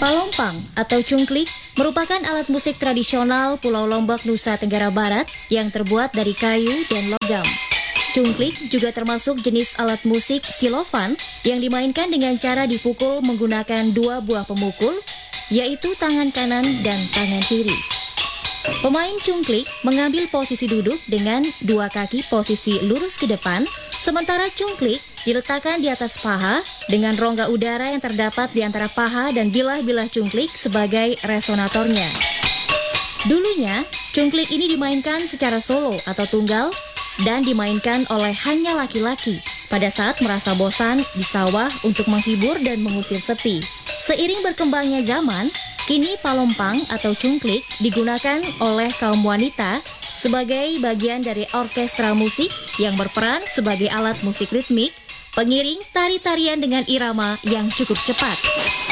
Palompang atau cungklik merupakan alat musik tradisional Pulau Lombok, Nusa Tenggara Barat yang terbuat dari kayu dan logam. Cungklik juga termasuk jenis alat musik xilofan yang dimainkan dengan cara dipukul menggunakan dua buah pemukul, yaitu tangan kanan dan tangan kiri. Pemain cungklik mengambil posisi duduk dengan dua kaki posisi lurus ke depan, sementara cungklik diletakkan di atas paha dengan rongga udara yang terdapat di antara paha dan bilah-bilah cungklik sebagai resonatornya. Dulunya, cungklik ini dimainkan secara solo atau tunggal dan dimainkan oleh hanya laki-laki pada saat merasa bosan di sawah untuk menghibur dan mengusir sepi. Seiring berkembangnya zaman, kini palompang atau cungklik digunakan oleh kaum wanita sebagai bagian dari orkestra musik yang berperan sebagai alat musik ritmik, pengiring tari-tarian dengan irama yang cukup cepat.